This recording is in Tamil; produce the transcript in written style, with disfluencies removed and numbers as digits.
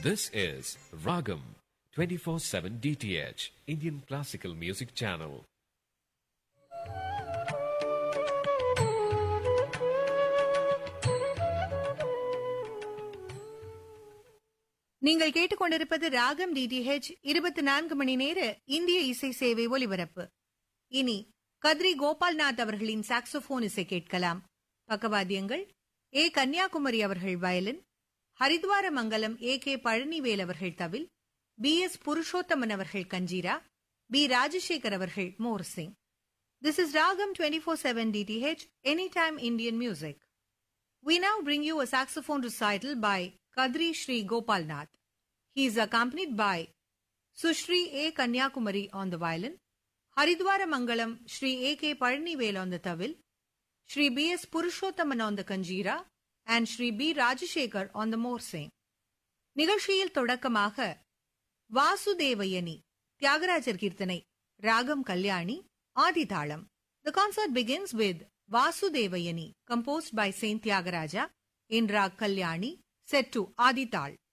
This is Ragam 24/7 DTH Indian Classical Music Channel. நீங்கள் கேட்டுக்கொண்டிருப்பது ராகம் டிடிஹெச் 24 மணி நேர இந்திய இசை சேவை ஒலிபரப்பு. இனி கத்ரி கோபால்நாத் அவர்களின் சாக்ஸோபோன் இசை கேட்கலாம். பக்கவாத்தியங்கள் ஏ கன்னியாகுமரி அவர்கள் வயலின், ஹரித்வார மங்கலம் ஏ பழனிவேல் அவர்கள் தவில், பி.எஸ். புருஷோத்தமன் அவர்கள் கஞ்சீரா, பி. ராஜசேகர் அவர்கள் morsing. This is Ragam 24/7 DTH, Anytime Indian Music. We now bring you a saxophone recital by Kadri Sri Gopalnath. He is accompanied by Sushri A. Kanyakumari on the violin, Haridwara Mangalam Sri A.K. Palanivel on the tawil, Sri B.S. Purushothaman on the kanjira, and Sri B. Rajashekar on the morsing. நிகழ்ச்சியில் தொடக்கமாக வாசுதேவயனி தியாகராஜர் கீர்த்தனை ராகம் Kalyani ஆதிதாளம். The concert begins with Vasudevayani composed by Saint Tyagaraja in Rag Kalyani set to Adital.